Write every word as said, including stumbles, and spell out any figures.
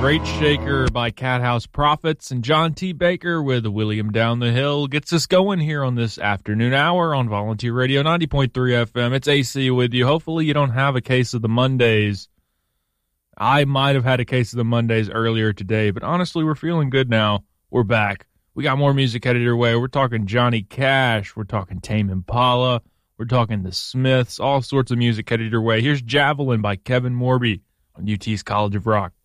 Great Shaker by Cat House Prophets, and John T. Baker with William Down the Hill gets us going here on this afternoon hour on Volunteer Radio ninety point three F M. It's A C with you. Hopefully you don't have a case of the Mondays. I might have had a case of the Mondays earlier today, but honestly, we're feeling good now. We're back. We got more music headed your way. We're talking Johnny Cash. We're talking Tame Impala. We're talking the Smiths. All sorts of music headed your way. Here's Javelin by Kevin Morby on U T's College of Rock.